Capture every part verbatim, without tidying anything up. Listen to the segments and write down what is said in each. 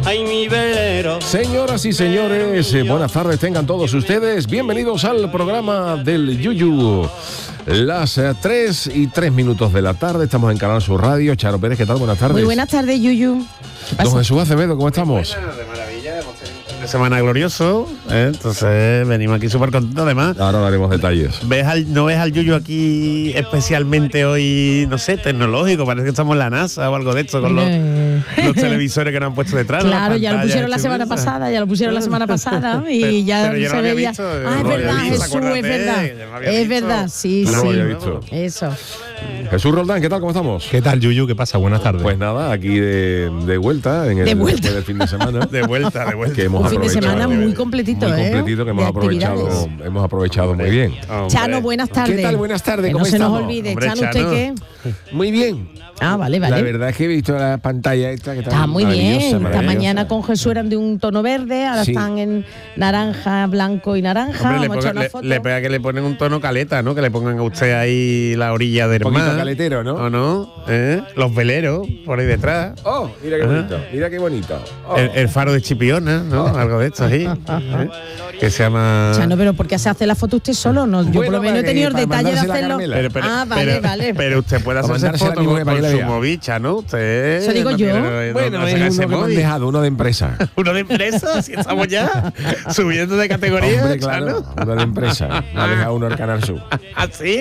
ay mi velero. Señoras y señores, eh, buenas tardes tengan todos ustedes. Bienvenidos al programa del Yuyu. Las eh, tres y tres minutos de la tarde, estamos en Canal Sur Radio. Charo Pérez, ¿qué tal? Buenas tardes. Muy buenas tardes, Yuyu. Don Jesús Acevedo, ¿cómo estamos? Buena, de maravilla, hemos tenido un fin de semana glorioso, ¿eh? Entonces venimos aquí súper contentos. Además, ahora daremos detalles. ¿ves al, ¿no ves al Yuyu aquí especialmente hoy, no sé, tecnológico? Parece que estamos en la NASA o algo de esto, con los, los televisores que nos han puesto detrás. Claro, ya lo pusieron la semana pasada, ya lo pusieron la semana pasada y pero, ya pero se veía. Visto, ah, es no verdad, visto, Jesús, es verdad. Es verdad, sí, no sí. lo había visto. Eso. Jesús Roldán, ¿qué tal? ¿Cómo estamos? ¿Qué tal, Yuyu? ¿Qué pasa? Buenas tardes. Pues nada, aquí de, de vuelta en el De vuelta. después del fin de semana. De vuelta, de vuelta. Que hemos Un fin de aprovechado, semana muy completito, muy ¿eh? completito que hemos De aprovechado, actividades. hemos aprovechado muy bien. Hombre. Chano, buenas tardes. ¿Qué tal? Buenas tardes, Que ¿cómo no se nos estamos? olvide. Hombre, Chano, ¿usted Chano. qué? Muy bien. Ah, vale, vale. La verdad es que he visto la pantalla esta que está, Está muy maravillosa, bien. Esta maravillosa. mañana con Jesús eran de un tono verde, ahora Sí. están en naranja, blanco y naranja. Hombre, le, Vamos a echar ponga- una le- foto. le pega que le ponen un tono caleta, ¿no? Que le pongan a usted ahí la orilla del Un poquito mar. caletero, ¿no? ¿O no? ¿Eh? Los veleros por ahí detrás. Oh, mira qué Ajá. bonito, mira qué bonito. Oh. El, el faro de Chipiona, ¿no? Algo de esto ahí. ¿eh? Que se llama. Chano, pero ¿por qué se hace la foto usted solo? No, yo Bueno, por lo menos he para tenido el que- para detalle de mandársela a hacerlo. Carmela. Pero, pero- ah, vale, pero- vale. Pero usted puede Para hacerse mandársela foto a mi con, mujer para con que la su vea. movicha, ¿no? Usted. Eso digo no yo. tiene- no- Bueno, no es saca uno ese que me han móvil. dejado, uno de empresa. Uno de empresa, si estamos ya subiendo de categoría. Hombre, claro, Chano. uno de empresa. Me ha dejado uno el Canal Sur. Así.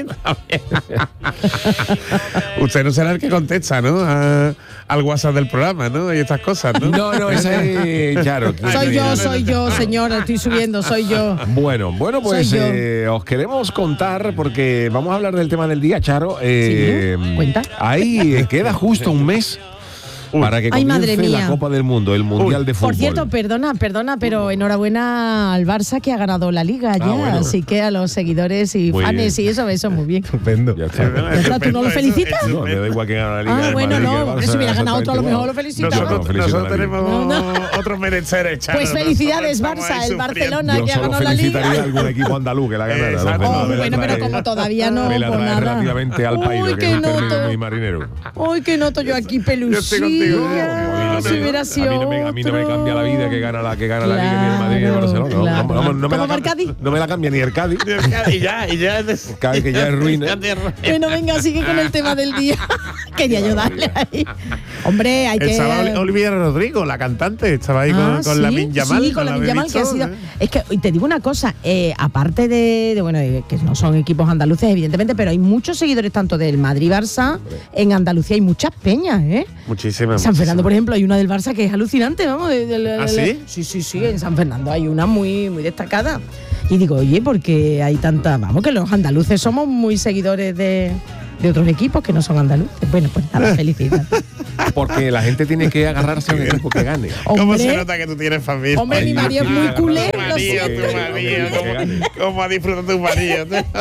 Usted no será el que contesta, ¿no? A- al WhatsApp del programa, ¿no? Y estas cosas, ¿no? No, no, esa es Charo. Soy yo, soy yo, señora, estoy subiendo, soy yo. Bueno, bueno, pues Soy yo. eh, os queremos contar, porque vamos a hablar del tema del día, Charo. Eh, Sí, cuenta. Ahí eh, queda justo un mes para que Ay, madre comience la mía. Copa del Mundo, el Mundial de Fútbol. Por cierto, perdona, perdona, pero enhorabuena al Barça que ha ganado la Liga ya. bueno. Así que a los seguidores y Muy fans bien. y eso, eso muy bien. Estupendo. Ya está. Ya está, ¿tú no lo felicitas? No, me da igual que gane la Liga. Ah, el bueno, Madrid, no, que el porque Barça, si hubiera ganado otro, a lo exactamente mejor lo igual. felicitamos. Nosotros, No, felicito nosotros a nadie. tenemos No, otros menesteres, Chano. Pues felicidades, Nosotros Barça, estamos el ahí Barcelona Yo que ha solo ganado la felicitaría a Liga. algún equipo andaluz que la ganara. Exacto. Los demás Oh, me la bueno, pero trae- como todavía no, me la pues trae nada. relativamente al Uy, pairo, que qué es un término noto. muy marinero. Uy, que noto yo aquí Yo estoy contigo. pelusilla. No, Si hubiera sido a mí no me, a mí no me otro. cambia la vida que gana la que gana la Liga ni el Madrid ni el Claro, Barcelona. No, claro. no, no, no me ¿Como la para el cambia, Cádiz? no me la cambia ni el Cádiz. Y ya, y ya. Cádiz que ya es ruina. Bueno, venga, sigue con el tema del día. Quería ayudarle ahí. Hombre, hay que. Estaba Ol- Olivia Rodrigo, la cantante, estaba ahí Ah, con, con sí, la Min Yamal. sí, con la Min habéis Yamal, que ha visto, sido. ¿eh? Es que y te digo una cosa, eh, aparte de, de, bueno, de que no son equipos andaluces, evidentemente, pero hay muchos seguidores tanto del Madrid Barça. En Andalucía hay muchas peñas, ¿eh? Muchísimas. San Fernando, por muchísimas. ejemplo, hay una del Barça que es alucinante, vamos. de- de- de- ¿Ah, de- sí? Sí, sí, sí, en San Fernando hay una muy, muy destacada. Y digo, oye, porque hay tanta. Vamos, que los andaluces somos muy seguidores de, de otros equipos que no son andaluces. Bueno, pues nada, felicidades. Porque la gente tiene que agarrarse a un equipo que gane. ¿Cómo se Hombre, nota que tú tienes familia? Hombre, mi marido es muy culé, Tu lo marido, siento. tu marido, ¿cómo, cómo ha disfrutado tu marido?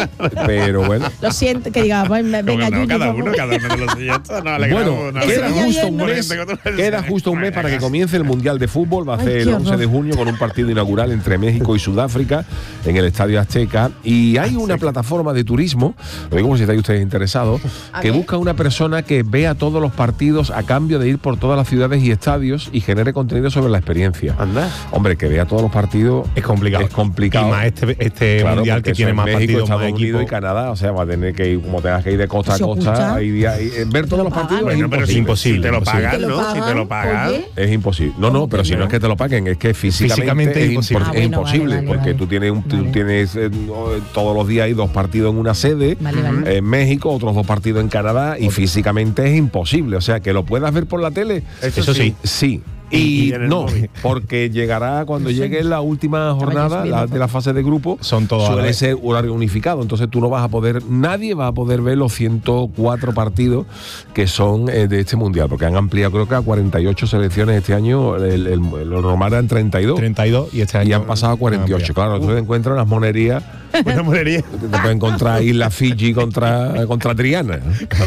Pero bueno. Lo siento, que diga, pues, venga, No, Yuyu, cada vamos. uno, cada uno de los suyos. Nos alegramos, Bueno, nos queda alegramos. justo un Por mes, gente con tu- queda justo un mes para que comience el Mundial de Fútbol. Va a Ay, ser qué el once horror. de junio con un partido inaugural entre México y Sudáfrica en el Estadio Azteca. Y hay una plataforma de turismo, lo digo como si estáis ustedes interesados, A que ver. busca una persona que vea todos los partidos a cambio de ir por todas las ciudades y estadios y genere contenido sobre la experiencia. Anda. Hombre, que vea todos los partidos Es complicado. Es complicado. Y más este, este Claro, mundial porque que tiene eso es más México, partidos, más Estados Unidos equipos. y Canadá, o sea, va a tener que ir, como tengas que ir de costa a ¿Se costa, oculta? hay días- y, eh, ver todos los pagan. partidos Bueno, es pero imposible. si, imposible, si te lo imposible. pagan, ¿Te lo ¿no? Si te pagan? lo pagan. Oye. Es imposible. No, no, pero si no es que te lo paguen, es que físicamente, Físicamente es, es imposible. impor- Ah, es bueno, imposible, vale, vale, porque vale. tú tienes, un, tú Vale. tienes eh, no, todos los días hay dos partidos en una sede, Vale, vale. eh, en México, otros dos partidos en Canadá, y físicamente es imposible. O sea, que lo puedas ver por la tele, Eso sí. sí. Y- Y, y en el no, móvil. porque llegará cuando llegue la última jornada subiendo la- de la fase de grupo, Son todos a la suele vez. ser horario unificado, entonces tú no vas a poder, nadie va a poder ver los ciento cuatro partidos que son eh, de este mundial, porque han ampliado creo que a cuarenta y ocho selecciones este año, el, el- lo normal eran treinta y dos treinta y dos y este año y han pasado a cuarenta y ocho. Claro, tú te encuentras las monerías, Una monería. te puedes encontrar Isla Fiji contra, contra Triana,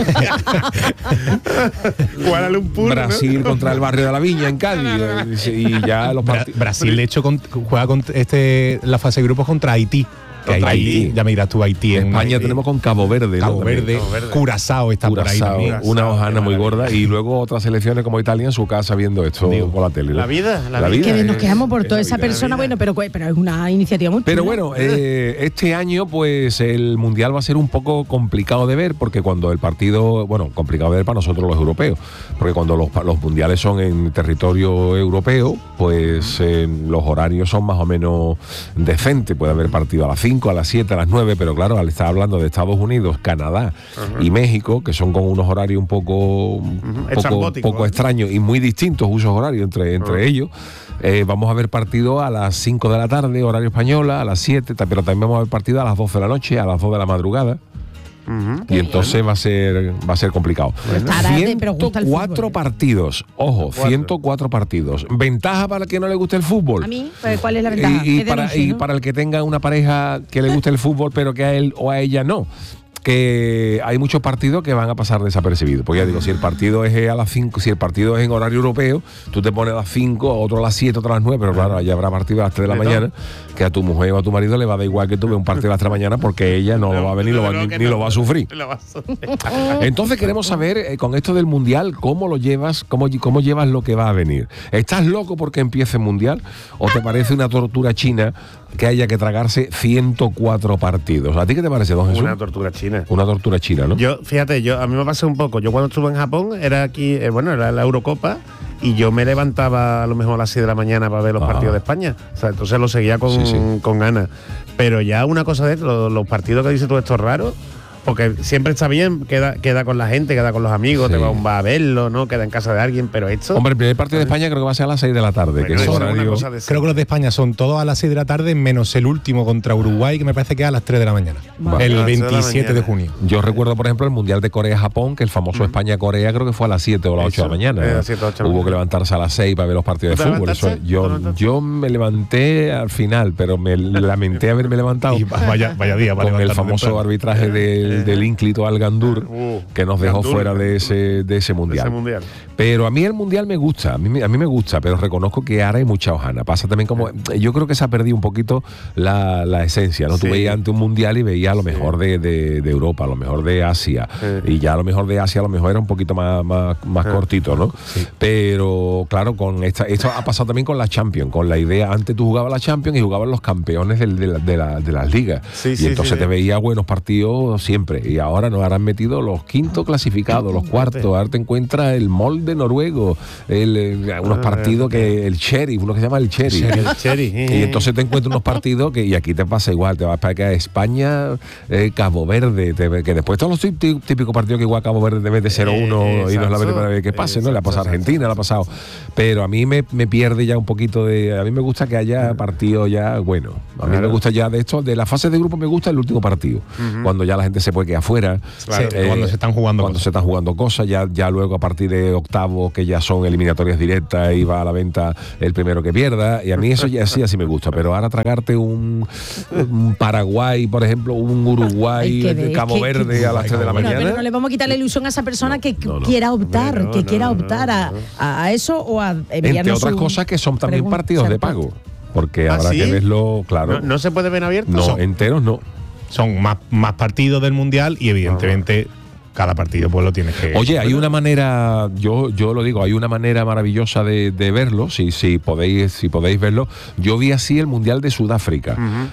Kuala Lumpur, ¿no? Brasil contra el barrio de la Viña en Cádiz, eh, y ya los Bra- partidos. Brasil de hecho con- juega con este la fase de grupos contra Haití. Que Haití, Haití. ya me dirás tú, Haití. En España Haití. tenemos con Cabo Verde, ¿no? Cabo Verde, Cabo Verde. Curazao está Curazao, por ahí también. una hojana muy qué gorda, y luego otras selecciones como Italia en su casa viendo esto Digo, por la tele. ¿no? La vida, la, La vida. vida. Que nos es- quejamos por es toda la esa vida. persona, bueno, pero, pero es una iniciativa muy Pero chula. bueno, eh, este año pues el Mundial va a ser un poco complicado de ver, porque cuando el partido, bueno, complicado de ver para nosotros los europeos, porque cuando los, pa- los mundiales son en territorio europeo, pues eh, los horarios son más o menos decentes. Puede haber partido a las cinco, a las siete, a las nueve, pero claro, al estar hablando de Estados Unidos, Canadá y México, que son con unos horarios un poco, un poco, Estrambóticos, poco ¿eh? extraños y muy distintos usos horarios entre, entre ellos. Eh, vamos a ver partido a las cinco de la tarde, horario española, a las siete, ta- pero también vamos a ver partido a las doce de la noche, a las dos de la madrugada. Ujú. Y entonces va a ser va a ser complicado. estará de- pero gusta el ciento cuatro fútbol. partidos. Ojo, Cuatro. ciento cuatro partidos. ¿Ventaja para el que no le guste el fútbol? A mí, pues, ¿cuál es la ventaja? Y, y Que para, denuncie, y ¿no? para el que tenga una pareja que le guste el fútbol, pero que a él o a ella no. Que hay muchos partidos que van a pasar desapercibidos. Porque ya digo, si el partido es a las cinco, si el partido es en horario europeo, tú te pones a las cinco, otro a las siete, otro a las nueve, pero claro, allá habrá partido a las tres de la De mañana, que a tu mujer o a tu marido le va a dar igual que tú veas un partido a las tres de la mañana, porque ella no lo va a ver ni lo va, No, ni, que ni no. lo va a sufrir. Lo va a sufrir. Entonces queremos saber, eh, con esto del Mundial, cómo lo llevas, cómo, cómo llevas lo que va a venir. ¿Estás loco porque empiece el Mundial? ¿O te parece una tortura china que haya que tragarse ciento cuatro partidos? ¿A ti qué te parece, don Jesús? Una tortura china. Una tortura china, ¿no? Yo, fíjate, yo a mí me pasó un poco. Yo cuando estuve en Japón, era aquí, eh, bueno, era la Eurocopa, y yo me levantaba a lo mejor a las seis de la mañana para ver los Ah. partidos de España. O sea, entonces lo seguía con, Sí, sí. con ganas. Pero ya una cosa de los, los partidos que dices tú, estos raros, porque siempre está bien, queda, queda con la gente, queda con los amigos, Sí. te va a un bar a verlo, ¿no? Queda en casa de alguien, pero esto. Hombre, el primer partido de España creo que va a ser a las seis de la tarde, que Bueno, es eso es una horario... cosa de- Creo que los de España son todos a las seis de la tarde, menos el último contra Uruguay, que me parece que es a las tres de la mañana. Vale. El A las tres de la veintisiete de mañana. junio. Yo recuerdo, por ejemplo, el Mundial de Corea-Japón, que el famoso España-Corea creo que fue a las siete o a las ocho de la Eso, mañana. eh, a las siete o ocho de la Hubo que mañana. levantarse a las seis para ver los partidos de ¿Tú te fútbol. Eso es- levantaste? yo, ¿Tú te levantaste? yo me levanté al final, pero me lamenté haberme levantado. Y vaya, vaya día para con el levantarnos famoso temprano. arbitraje del, del ínclito Al Gandur, Uh, que nos dejó Gandur. fuera de ese, de ese mundial. ese mundial. Pero a mí el mundial me gusta, a mí, me- a mí me gusta, pero reconozco que ahora hay mucha hojana. Pasa también como. Yo creo que se ha perdido un poquito la, la esencia, ¿no? Tú Sí. veías ante un mundial y veías a lo mejor de, de- de Europa, a lo mejor de Asia. Sí. Y ya a lo mejor de Asia a lo mejor era un poquito más, más, más Sí. cortito, ¿no? Pero claro, con esta, esto ha pasado también con la Champions, con la idea, antes tú jugabas la Champions y jugaban los campeones del- de, la- de la- de las ligas. Sí, y sí, entonces sí, te sí. veía buenos partidos siempre. Y ahora nos habrán metido los quintos clasificados, los cuartos. Ahora te encuentras el molde noruego, el, eh, unos Ah, partidos que el Sheriff, uno que se llama el Cherry. El Cherry. Y entonces te encuentras unos partidos que, y aquí te pasa igual, te vas para acá a España, eh, Cabo Verde, te- que después todos los tí- típicos partidos que igual Cabo Verde te mete cero uno Eh, y no es la exacto. primera vez que pase, ¿no? Le ha pasado a Exacto, Argentina, le ha pasado. Pero a mí me, me pierde ya un poquito de. A mí me gusta que haya partidos ya, bueno, a mí Claro. me gusta ya de esto, de la fase de grupo me gusta el último partido, cuando ya la gente se puede quedar afuera. Claro, cuando se están jugando Cuando cosas. se están jugando cosas, ya, ya luego a partir de octavos, que ya son eliminatorias directas y va a la venta el primero que pierda. Y a mí eso ya sí, así me gusta. Pero ahora tragarte un, un Paraguay, por ejemplo, un Uruguay, Hay que ver, de Cabo que- Verde que- a las tres de la Bueno, mañana. pero no le vamos a quitar la ilusión a esa persona que no, no. quiera optar, Hombre, no, que no, quiera no, optar a, a- a eso o a Entre enviarnos otras su cosas que son también pregunta. partidos de pago. Porque ¿Ah, habrá sí? que verlo, claro. ¿No, no se puede ver abierto? No, Son- enteros no. Son más, más partidos del Mundial y evidentemente cada partido pues lo tienes que... Oye, hay una manera, yo, yo lo digo, hay una manera maravillosa de, de verlo, si, si, podéis, si podéis verlo. Yo vi así el Mundial de Sudáfrica,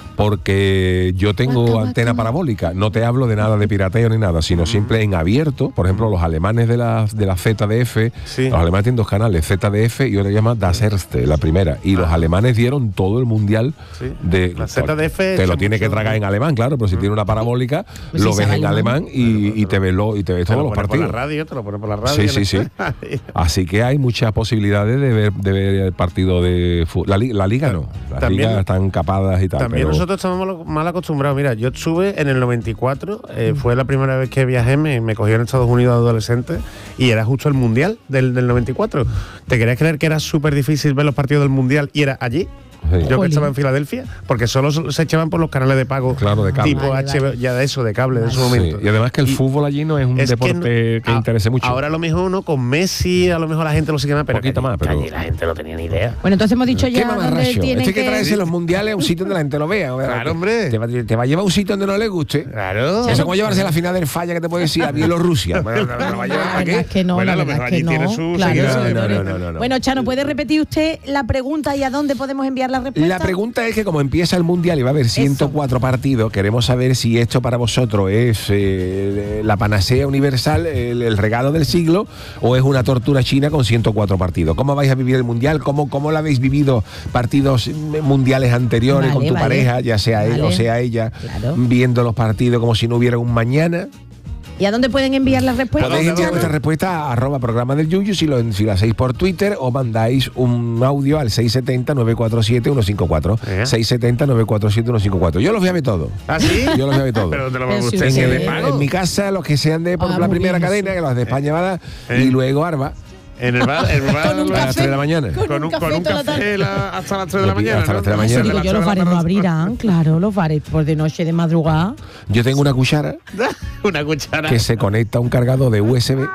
porque yo tengo Guaca, guaca. antena parabólica, no te hablo de nada de pirateo ni nada, sino siempre en abierto. Por ejemplo, los alemanes de la, de la Z D F, Sí. los alemanes tienen dos canales, Z D F y otra que se llama Das Erste, la primera. Y los alemanes dieron todo el Mundial Sí. de... La Z D F Te echa lo tiene que mucho- tragar en alemán, claro, pero si tiene una parabólica, Pues lo sí, ves sabe en alemán. alemán y, y te ves, lo, y te ves Te todos lo los pone por partidos. la radio, te lo pone por la radio. Sí, sí, sí. Así que hay muchas posibilidades de ver, de ver el partido de fútbol. La, li- la liga no. Las También- ligas están capadas y tal. También pero nosotros estamos mal, mal acostumbrados. Mira, yo estuve en el noventa y cuatro, eh, fue la primera vez que viajé, me, me cogí en Estados Unidos adolescente y era justo el Mundial del, del noventa y cuatro. ¿Te querías creer que era súper difícil ver los partidos del Mundial y era allí? Sí. Yo que Jolín. estaba en Filadelfia, porque solo se echaban por los canales de pago. Claro, de cable. Tipo Vale, H B O, vale. ya de eso, de cable, de su momento. Sí, y además que el Y- fútbol allí no es un Es deporte que, no- a- interese mucho. Ahora a lo mejor uno con Messi, a lo mejor la gente lo sigue más, pero Poquito que allí- más, pero- que allí la gente no tenía ni idea. Bueno, entonces hemos dicho ¿Qué ya dónde mamarracho? tienen Este hay que que... traerse los mundiales a un sitio donde la gente lo vea. Claro, hombre. Te va, te va a llevar a un sitio donde no le guste. Claro. Eso es como llevarse a la final del falla que te puede decir a Bielorrusia. Bueno, no, no, no va a llevar La ¿para verdad qué? es que no, Bueno, la a lo verdad mejor es que allí no. tiene su Claro, seguidores. seguidores. No, no, no, no, no. Bueno, Chano, ¿puede repetir usted la pregunta y a dónde podemos enviar la respuesta? La pregunta es que como empieza el mundial y va a haber ciento cuatro partidos, queremos saber si esto para vosotros es eh, la panacea universal, el, el regalo del siglo, o es una tortura china con ciento cuatro partidos. ¿Cómo vais a vivir el mundial? ¿Cómo, cómo lo habéis vivido partidos mundiales anteriores Vale, con tu vale. pareja, ya sea él o Vale. sea ella, Claro. viendo los partidos como si no hubiera un mañana? ¿Y a dónde pueden enviar la respuesta? Podéis enviar Chano? vuestra respuesta a arroba programa del Yuyu si lo, si lo hacéis por Twitter o mandáis un audio al seis siete cero, nueve cuatro siete, uno cinco cuatro. ¿Eh? seis siete cero, nueve cuatro siete, uno cinco cuatro. Yo los voy a ver todos. ¿Ah, sí? Yo los voy a ver todos. Pero te lo Pero vamos si a En, usted- el- de pago. en mi casa, los que sean de por Ah, la muy primera bien, cadena, sí. que los de España va a dar, ¿Eh? y luego Arba, En el bar, el bar Con un a las café. tres de la mañana. Con con un un, café con un toda la café tarde. la- hasta las tres de la mañana. Hasta las tres de la ¿no? mañana. Eso de digo las yo, tres los de la bares no tarde. abrirán, claro, los bares por de noche, de madrugada. Yo tengo una cuchara Una cuchara. que se conecta a un cargador de U S B.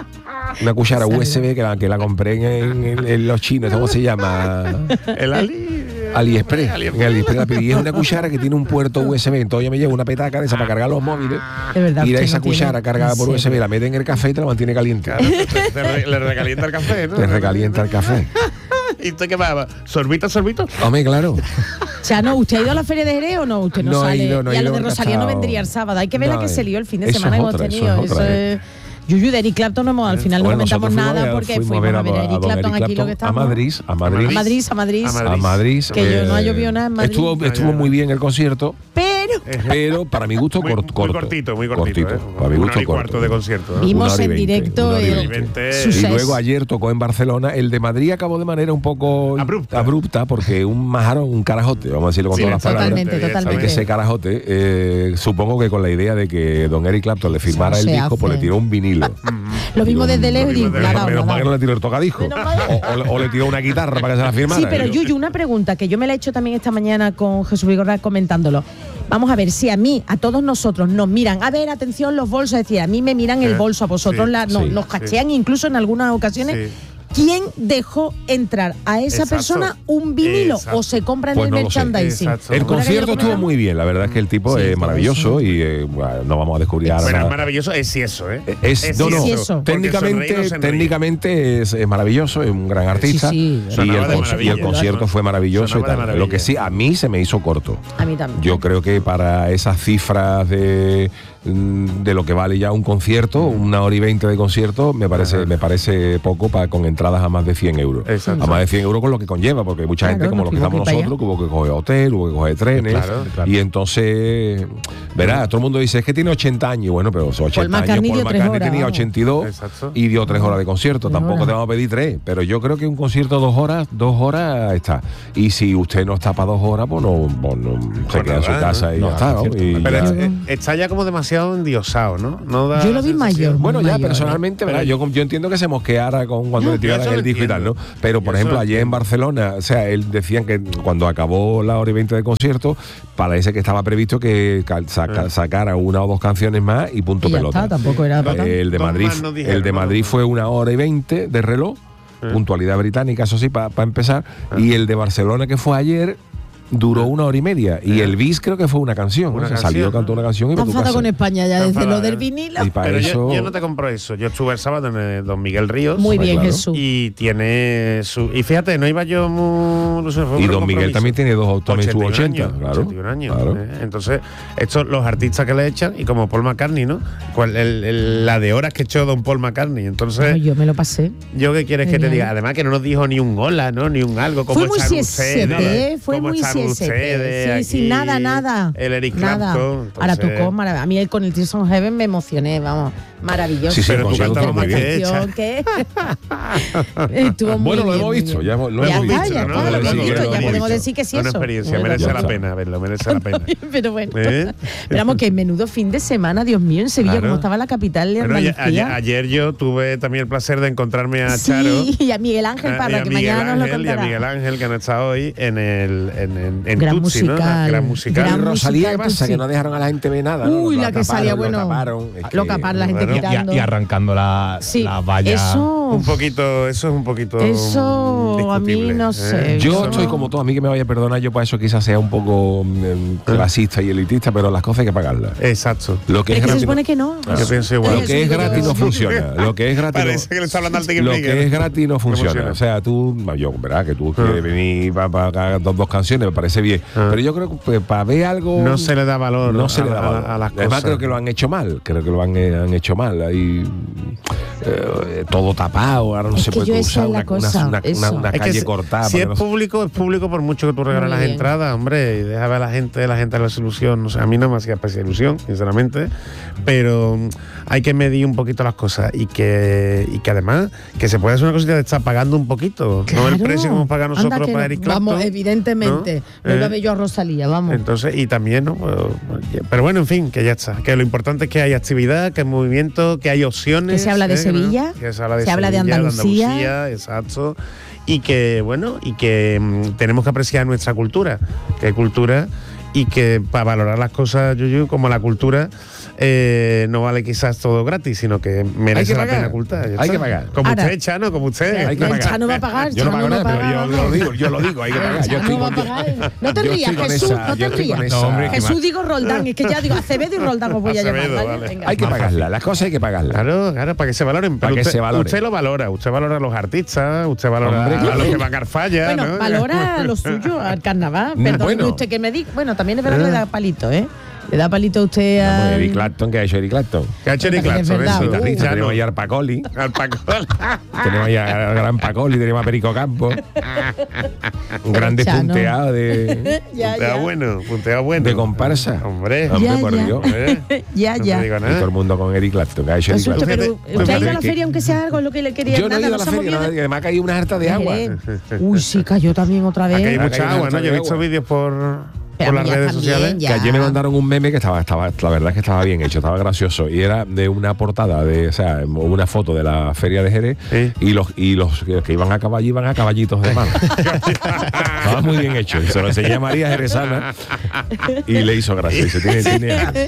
Una cuchara U S B que la, que la compré en, en- en los chinos, ¿cómo se llama? El Ali. AliExpress. AliExpress. En AliExpress la pedí. Y es una cuchara que tiene un puerto U S B. Entonces yo me llevo una petaca de esa para cargar los móviles. De verdad. Y de usted esa no tiene- cuchara cargada ¿en por U S B serio? la mete en el café y te la mantiene caliente. Claro, te- te re- le recalienta el café, ¿no? Te recalienta el café. ¿Y usted qué va? ¿Sorbito, sorbito? Hombre, claro. Chano, ¿usted ha ido a la Feria de Jerez o no? Usted no, No he sale. ido, no he y a lo ido, de porque Rosalía ha no estado- vendría el sábado. Hay que ver No, la que eh, se lió el fin de eso semana es que hemos otra, eso tenido. es otra, Eso es- Yuyu de Eric Clapton no hemos, al final no Bueno, comentamos nosotros nada fuimos a- porque fuimos fuimos a ver a a ver a don Eric Clapton Eric aquí lo que Clapton a estamos. Madrid, a Madrid. A Madrid, a Madrid. A Madrid. A Madrid. Que yo no ha eh, llovido nada en Madrid. Estuvo, No, estuvo ya, muy bien el concierto, Pero pero para mi gusto Muy, cort- muy corto. cortito, muy cortito. ¿eh? Para mi Una gusto hora y corto. cuarto de concierto. ¿no? Una vimos hora y en veinte, directo una hora y el veinte. Y suceso. luego ayer tocó en Barcelona. El de Madrid acabó de manera un poco Abrupta. abrupta porque un majarón, un carajote, vamos a decirlo con Sí, todas las palabras. totalmente, Hay Hay totalmente. que ser carajote. eh, supongo que con la idea de que don Eric Clapton le firmara Eso el se disco, pues hace. le tiró un vinilo. Lo vimos desde lejos y Lo digo, vimos la ha desde dado, Menos la mal ha que no dado. le tiró el tocadisco. Menos mal. O, o le- o le tiró una guitarra para que se la firmara. Sí, pero Digo, Yuyu, una pregunta que yo me la he hecho también esta mañana con Jesús Vigorra comentándolo. Vamos a ver, si a mí, a todos nosotros nos miran, a ver, atención, los bolsos, es decir, a mí me miran el Sí, bolso, a vosotros sí, la- no- sí, nos sí. cachean incluso en algunas ocasiones. Sí. ¿Quién dejó entrar a esa Exacto. persona un vinilo Exacto. o se compra en Pues el no lo sé. merchandising? Exacto. El ¿Recuerda que concierto ayer lo estuvo comentamos? muy bien, la verdad es que el tipo Sí, es todo maravilloso eso. y eh, bueno, no vamos a descubrir ahora Bueno, nada. es maravilloso, es si eso, ¿eh? Es, no, no, sí eso. Porque sonreír técnicamente, no se enríe. técnicamente es, es maravilloso, es un gran artista. sí, y, sonaba el, de con- maravilla. y el concierto fue maravilloso y Sonaba de tal. maravilla. Lo que sí, a mí se me hizo corto. A mí también. Yo creo que para esas cifras de, mm, de lo que vale ya un concierto, una hora y veinte de concierto, me parece, Ajá. me parece poco para con entradas a más de cien euros. Exacto. A más de cien euros con lo que conlleva, porque mucha Claro, gente, como nos los que estamos tuvimos que ir nosotros, hubo que coger hotel, hubo que coger trenes. Claro, claro. Y entonces, verás, todo el mundo dice, es que tiene ochenta años. Bueno, pero son ochenta años. McCartney Paul dio tres McCartney horas, tenía vamos. ochenta y dos Exacto. y dio tres horas de concierto. Tres Tampoco horas. te vamos a pedir tres, pero yo creo que un concierto dos horas, dos horas está. Y si usted no está para dos horas, pues no, pues no se Pues queda en su nada, casa y ¿no? ya está. ¿no? Concierto. Y Pero ya. es- es- está ya como demasiado endiosado, ¿no? No da Yo lo vi sensación. mayor. Bueno, muy ya mayor, personalmente, ¿verdad? Yo, yo entiendo que se mosqueara con cuando le yo tiraran eso el lo disco y tal, ¿no? entiendo. Pero, Yo por eso ejemplo, lo ayer en entiendo. Barcelona, o sea, él decían que cuando acabó la hora y veinte de concierto, parece que estaba previsto que cal- saca- sacara una o dos canciones más y punto Y ya pelota. está, tampoco era para tanto. Eh, el de Dos Madrid, más nos dijeron, el de ¿no? Madrid fue una hora y veinte de reloj, puntualidad británica, eso sí, para empezar. Y el de Barcelona, que fue ayer, duró una hora y media. Y el bis creo que fue una canción. Una ¿no? Se canción, salió, ¿no? cantó una canción y Está para tu enfadado casa. con España ya Está desde lo enfadado, del ¿eh? vinilo. Y para Pero yo, eso. yo no te compro eso. Yo estuve el sábado en el Don Miguel Ríos. Muy Hombre, bien, claro. Jesús. Y tiene su. Y fíjate, no iba yo muy. No sé, fue Y un Don Miguel compromiso. también tiene dos, también tuvo ochenta y un ochenta, años, claro. ochenta y un años, claro. eh. Entonces, estos los artistas que le echan, y como Paul McCartney, ¿no? Cual- el- el- la de horas que echó Don Paul McCartney. Entonces, Ay, yo me lo pasé. ¿yo qué quieres que te Genial. diga? Además que no nos dijo ni un hola, ¿no? Ni un algo. ¿Cómo Fue muy están siete, ustedes? ¿eh? Fue ¿Cómo muy están S T. ustedes. Sí, sí, aquí, nada, nada. El Eric Nada. Clapton. Ahora entonces- tocó, marav- a mí el con el Tears of Heaven me emocioné, vamos, maravilloso. Sí, sí, Pero tú consigo cantabas todo más muy bien. que Canción que Estuvo muy Bueno, lo bien, hemos muy visto, bien. ya hemos- lo Ya hemos está, visto, ya ¿no? está, lo Lo hemos hemos visto, visto, ya lo podemos hemos decir que sí, Una eso. experiencia, Bueno, merece ya la está. pena verlo, merece la pena. Pero bueno. ¿Eh? Pero vamos, que menudo fin de semana, Dios mío, en Sevilla, Claro. como estaba la capital de Bueno, ayer, Andalucía. ayer- ayer yo tuve también el placer de encontrarme a Charo. Sí, y a Miguel Ángel Ah, y Parra, a que Miguel mañana nos lo Ángel, y a contará. Miguel Ángel, que no está hoy en el en, en, en Gran Tutsi, ¿no? musical. Gran musical. Gran Y Rosalía, ¿qué musical, pasa? sí. Que no dejaron a la gente ver nada. ¿no? Uy, Lo la que taparon, salía, lo bueno, taparon. Es lo que- capar la gente bueno, Y, quitando. y arrancando la, Sí, la valla. eso, Un poquito, eso es un poquito. eso a mí discutible, no ¿eh? sé. Yo Eso estoy no. como tú, a mí que me vaya a perdonar, yo para eso quizás sea un poco mm, clasista y elitista, pero las cosas hay que pagarlas. Exacto. Lo que Pero es es que se gratis, supone que no. no- Yo pienso igual. lo que es Eso digo gratis yo. no funciona. Lo que es gratis no- Parece que le está hablando al Tigre Lo Miguel. que es gratis no funciona. funciona. O sea, tú, yo, ¿verdad? Que tú quieres venir para pagar dos, dos canciones, me parece bien. Ah. Pero yo creo que pues, para ver algo. No se le da valor. No se a, le da a- valor. a las Además, cosas. creo que lo han hecho mal. Creo que lo han, eh, han hecho mal. Ahí eh, todo tapado. Ahora no Es se que puede yo esa usar es la una, cosa, una, una, eso. una Es que calle si- cortada. Si para es que no se- público, es público por mucho que tú regalas Muy las bien. entradas, hombre, y deja ver a la gente, la gente le hace ilusión. No sé, a mí no me hacía especial ilusión, sinceramente, pero mm, hay que medir un poquito las cosas y que, y que además que se puede hacer una cosita de estar pagando un poquito, no el Claro. precio que hemos pagado Anda nosotros que para no. Eric Clapton. Vamos, evidentemente. ¿no? No iba a Eh, ver yo a Rosalía, vamos. Entonces, y también, ¿no? Pues, pero bueno, en fin, que ya está. Que lo importante es que hay actividad, que hay movimiento, que hay opciones. Que se habla de ¿eh? Sevilla, Que se habla de, se habla de Sevilla, Andalucía. Andalucía, exacto. Y que, bueno, y que mm, tenemos que apreciar nuestra cultura. Que hay cultura y que para valorar las cosas, Yuyu, como la cultura, eh, no vale quizás todo gratis, sino que merece Hay que la pagar. pena ocultar. ya Hay que está. pagar. Como Ahora- usted, Chano, como usted. Hay que El pagar. Chano va a pagar, Yo no Chano pago no nada, pero paga, yo, yo vamos. lo digo, yo lo digo, hay que pagar. Yo Chano estoy va a con- pagar. No te yo rías, estoy con Jesús, esa- no yo te estoy con rías. esa- hombre, que Jesús digo Roldán, es que ya digo Acevedo y Roldán os voy a llamar, Acevedo, ¿vale? vale. Venga. Hay que pagarla, las cosas hay que pagarlas. Claro, claro, para que se valoren. Para Pero que usted, se valoren. Usted lo valora, usted valora a los artistas, usted valora Hombre, a claro. los que van a Arfalla, Bueno, ¿no? valora lo suyo al carnaval. Mm, Perdón, bueno. usted que me diga. Bueno, también es verdad que le da palito, ¿eh? Le da palito a usted Vamos, a. Eric Clapton, que ha hecho Eric Clapton. ¿Qué ha hecho Eric También es Clapton? verdad. Eso, Uh. Guitarrista, Chano. tenemos ahí al Pacoli, Al Paco. tenemos ahí al gran Pacoli, tenemos a Perico Campos. Un grande Chano. punteado de, Ya, Punteado ya. bueno, punteado bueno. de comparsa. Hombre, Hombre, Ya, por ya. Dios. hombre. Ya, No ya. te digo Y todo el nada. mundo con Eric Clapton, que ha hecho Qué Eric susto, Clapton. pero Fíjate, ¿usted ha ido a fíjate la que- feria aunque sea algo lo que le quería? Yo no he nada, ido a la se ha feria, movido nada, de- y además que hay una harta de agua. Jerez. Uy, sí, cayó también otra vez. Aquí hay Acá hay mucha una agua, harta ¿no? de Yo he visto agua. vídeos por, Pero por las ya redes también, sociales. ya. Que ayer me mandaron un meme que estaba, estaba, la verdad es que estaba bien hecho, estaba gracioso. Y era de una portada, de, o sea, una foto de la feria de Jerez. Sí. Y los y los que iban a caballo iban a caballitos de mano. Estaba muy bien hecho. Y se lo enseñé a María Jerezana y le hizo gracia. Dice, tiene, tiene-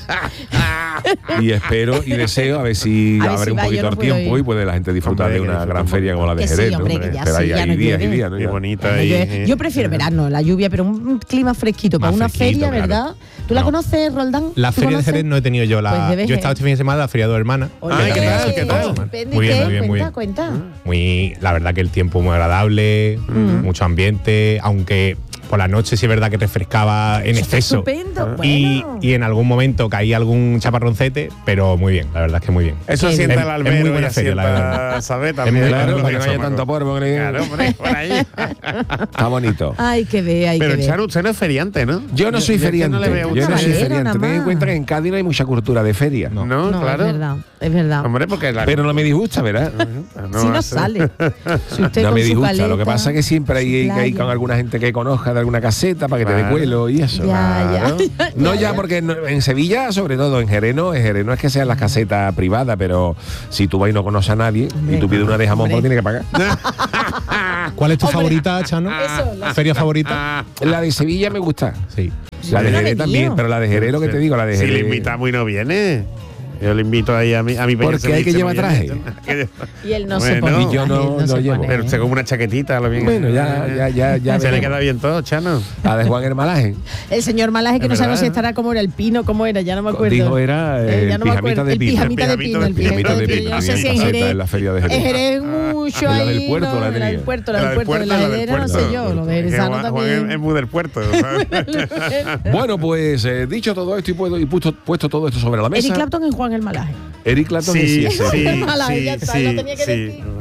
y espero y deseo a ver si A ver abre si un va, yo poquito no el puedo tiempo ir. y puede la gente disfrutar Hombre, de que una disfruta gran un feria poco. como la de Que sí, Jerez. ¿no? hombre, que ya Pero sí, hay, ya hay no días y llueve. días, ¿no? Qué Ya. bonita. Yo, ahí. yo prefiero verano, la lluvia, pero un clima fresquito para Más una fresquito, feria, claro. ¿verdad? ¿Tú la No. conoces, Roldán? La ¿Tú feria de conoces? Jerez no he tenido yo. La, Pues debes yo he estado ir. este fin de semana en la feria de dos hermanas. Oye, Ay, ¿qué tal? ¿Qué tal? Pendi, Muy bien, ¿qué? muy bien, muy Cuenta, bien. cuenta. Muy, la verdad que el tiempo muy agradable, mucho ambiente, aunque por la noche sí es verdad que refrescaba en exceso. Estupendo, Y, bueno. y en algún momento caía algún chaparroncete, pero muy bien, la verdad es que muy bien. Eso Qué asienta bien. el Es- es muy albero y buena feria, la asienta, verdad. ¿sabes? Es También. muy Claro, Claro, para que no haya eso, tanto polvo. que- Claro, hombre, por ahí. Está bonito. Hay que ver, hay Pero que ver. Charo, usted no es feriante, ¿no? Yo no soy es que feriante. no le veo yo no mucho. soy Cabalero, feriante. nada Ten en más. cuenta que en Cádiz no hay mucha cultura de feria. No, No, claro. es verdad, es verdad. Hombre, porque la. Pero no me disgusta, ¿verdad? no si no hace- sale. Si usted No con me su disgusta. Lo que caleta, pasa es que siempre hay su que ir playa. con alguna gente que conozca de alguna caseta para que te dé Claro. cuelo y eso. Ya, ya, Claro. ya, No ya, ya ya. porque no- en Sevilla, sobre todo en Jerez, no, en Jerez no es que sean las casetas privadas, pero si tú vas y no conoces a nadie y tú pides una de jamón, pues Hombre. tienes que pagar. ¿Cuál es tu Hombre. favorita, Chano? Eso, la- ¿Feria favorita? La de Sevilla me gusta. Sí. La de no Jerez me también, lío. pero la de Jerez, lo que te digo, la de Si Jerez. le invitamos y no viene. Yo le invito ahí a mi, a mi Porque hay que llevar traje. Y él no se Bueno, pone. y yo no- él no se llevo. pone. Pero usted con una chaquetita, lo bien. Bueno, ya, ya, ya, ya. Se le veremos. queda bien todo, Chano. La de Juan Hermalaje. El señor Malaje, que Es no sabemos verdad. si estará como era el pino, cómo era, ya no me acuerdo. Dijo era Eh, el ya no me pijamita acuerdo. de El pino. pijamita de El pino, el pijamita pijamita de de pino. pino. Yo no sé Tenía si en caseta Jerez. en la feria de Jerez. En Jerez mucho La ahí. del puerto ¿no? la La tenía. del puerto, la del puerto, de la del heredera, no sé puerto. yo. Lo de Es que Jerezano Juan- Juan también. es muy del puerto. ¿sabes? Bueno, pues eh, dicho todo esto y, puesto, y puesto, puesto todo esto sobre la mesa. Eric Clapton en Juan el Malaje. Eric Clapton Sí, y ese. sí, Mala, sí, ya está, sí, lo tenía que sí. decir.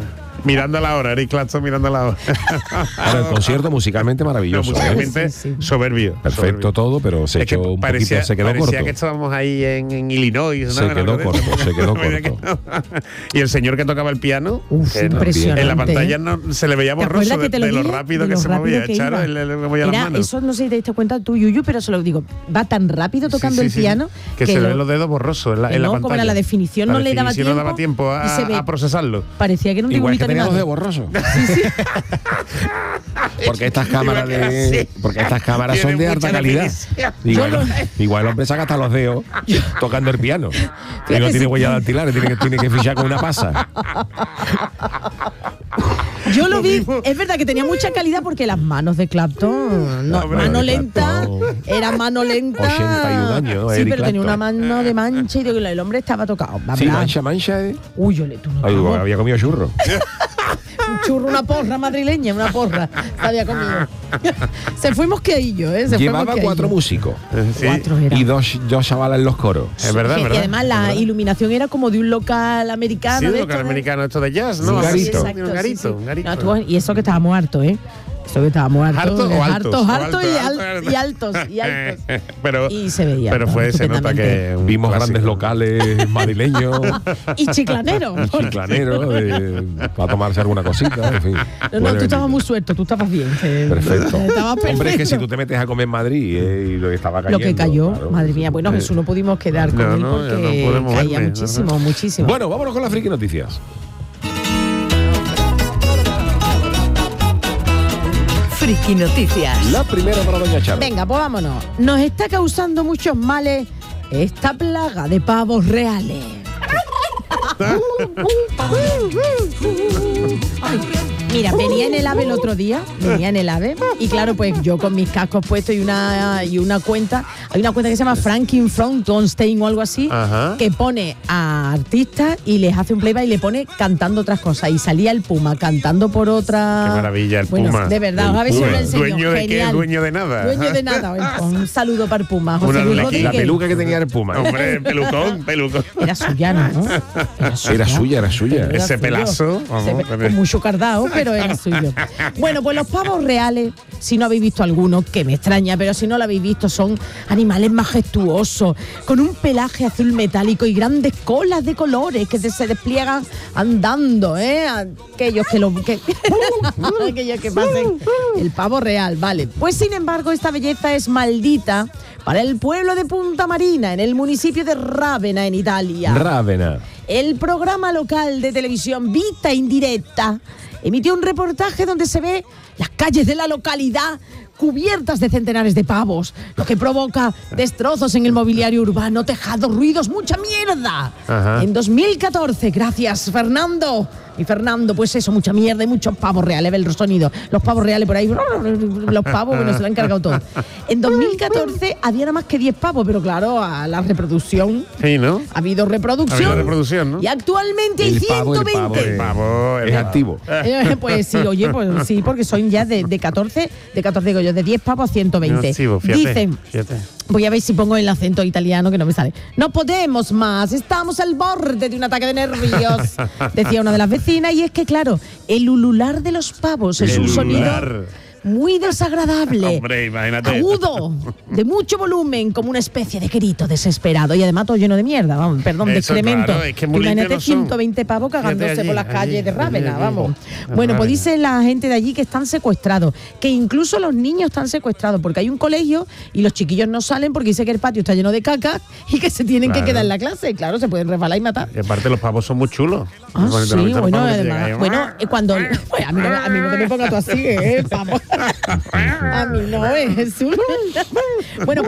Mirando la hora, Eric Clapton mirando la hora. Ahora, el concierto musicalmente maravilloso. No, musicalmente ¿eh? Sí, sí, sí. soberbio. Perfecto soberbio. todo, pero se Es que echó un parecía, poquito, se quedó parecía corto. que estábamos ahí en, en Illinois. ¿no? Se quedó ¿No? corto, se quedó Parecía que corto. no. Y el señor que tocaba el piano, Uf, que no, impresionante. en la pantalla ¿eh? no, se le veía ¿Te borroso acuerdas de, que te lo de lo dije? rápido De que lo se rápido movía. que Charo, iba. él le le movía las Era, manos. eso no sé si te diste cuenta tú, Yuyu, pero se lo digo, va tan rápido tocando Sí, el sí, sí. piano que, se le ven los dedos borrosos en la, que en la no, pantalla. como era la definición, La no le daba definición no daba tiempo tiempo y se a, ve- a procesarlo. parecía que era un Igual que dibujito tenía los de animado. borroso. Porque estas cámaras Igual que de, así. porque estas cámaras son Tiene de alta mucha calidad. definición. Igual, Yo lo- igual el hombre saca hasta los dedos tocando el piano. Y Fíjate no si- tiene huella dactilares, tiene que, tiene que fichar con una pasa. Yo lo vi, es verdad que tenía mucha calidad porque las manos de Clapton, no, Hombre, mano de lenta, Clapton. era mano lenta. ochenta y un años, ¿no? Sí, Eric pero tenía una Clapton. mano de mancha y digo, el hombre estaba tocado. Bla, Sí, bla. mancha, mancha. ¿eh? Uy, yo le tú no Ay, vamos. había comido churro. Un churro, una porra madrileña, una porra. Se había comido. Se fue mosqueadillo, ¿eh? Se Llevaba fue cuatro mosqueadillo. músicos Sí. Cuatro era. y dos, dos chavalas en los coros. Es verdad, Que- es verdad. Y además la es verdad. iluminación era como de un local americano. Sí, de un esto local de- americano, esto de jazz, Un ¿no? garito. Sí, Garito. exacto, Un sí, garito, sí. un garito. No, estuvo- y eso que estábamos hartos, ¿eh? Eso que estábamos hartos. ¿Hartos o altos? Hartos, O hartos y, altos, al- altos. y altos, y altos. pero, Y se veía, Pero ¿no? fue, se nota Estupendamente. que. un Vimos clásico. grandes locales madrileños, Y chiclanero. porque- chiclaneros, eh, para tomarse alguna cosita, en fin. No, Puede no, tú venir. estabas muy suelto, tú estabas bien. eh, Perfecto. Estabas perfecto. Hombre, es que si tú te metes a comer en Madrid eh, y lo que estaba cayendo. Lo que cayó, claro, madre mía. Bueno, eh. Jesús, no pudimos quedar con No, él no, ya porque no podemos caía verle, muchísimo, no, no. muchísimo. Bueno, vámonos con las friki noticias. Friki Noticias. La primera para Doña Charo. Venga, pues vámonos. Nos está causando muchos males esta plaga de pavos reales. Ay, mira, venía en el AVE el otro día, venía en el AVE, y claro, pues yo con mis cascos puestos y una y una cuenta, hay una cuenta que se llama Franklin Frankenstein o algo así, Ajá. que pone a artistas y les hace un playback y le pone cantando otras cosas. Y salía el Puma cantando por otra. Qué maravilla, el bueno, Puma. De verdad, El a ver si os lo Puma. enseño. ¿Dueño de qué? Genial. Dueño de nada. Dueño de nada. Bueno, pues un saludo para el Puma. José Una Luis arlequín. La Rodríguez. peluca que tenía el Puma. ¿eh? Hombre, pelucón, pelucón. Era suya, ¿no? Era suya. Era suya, era suya. Era Ese suyo. pelazo, Se vamos, ve- con con el- mucho cardao, pero era suyo. Bueno, pues los pavos reales, si no habéis visto alguno, que me extraña, pero si no lo habéis visto, son animales majestuosos, con un pelaje azul metálico y grandes colas de colores que se despliegan andando, ¿eh? Aquellos que lo que, aquellos que pasen el pavo real, vale. Pues sin embargo, esta belleza es maldita para el pueblo de Punta Marina, en el municipio de Rávena, en Italia. Rávena. El programa local de televisión Vita Indirecta emitió un reportaje donde se ve las calles de la localidad cubiertas de centenares de pavos, lo que provoca destrozos en el mobiliario urbano, tejados, ruidos, mucha mierda. Ajá. En dos mil catorce, gracias Fernando. Y Fernando, pues eso, mucha mierda y muchos pavos reales, ve el sonido. Los pavos reales por ahí, los pavos, bueno, se lo han cargado todo. En dos mil catorce había nada más que diez pavos, pero claro, a la reproducción Sí, ¿no? ha habido reproducción. Ha habido reproducción, ¿no? Y actualmente hay El pavo, el ciento pavo, veinte. el Pavo, el Es pavo. activo. Eh, pues sí, oye, pues sí, porque son ya de, de catorce, de catorce digo yo, de diez pavos a ciento veinte. Activo, fíjate, Dicen, fíjate. voy a ver si pongo el acento italiano que no me sale. No podemos más, estamos al borde de un ataque de nervios, decía una de las vecinas, y es que claro, el ulular de los pavos es El un sonido ulular. muy desagradable. Hombre, imagínate. Agudo, de mucho volumen, como una especie de grito desesperado. Y además todo lleno de mierda, vamos, perdón, de Eso, excremento. claro, es que muy Imagínate limpios no son. ciento veinte pavos cagándose Fíjate allí, por las allí, calles de allí, Rávena, allí. vamos. De Bueno, pues Rávena. dice la gente de allí que están secuestrados, que incluso los niños están secuestrados, porque hay un colegio y los chiquillos no salen porque dice que el patio está lleno de caca y que se tienen que Claro. quedar en la clase. Claro, se pueden resbalar y matar. Y aparte los pavos son muy chulos. Ah, Cuando te sí, lo metes los bueno, pavos que te además, llegan ahí, bueno, eh, cuando, pues a mí, no, a mí no te me pongas tú así, ¿eh? Vamos. A mí no, es Jesús. Bueno,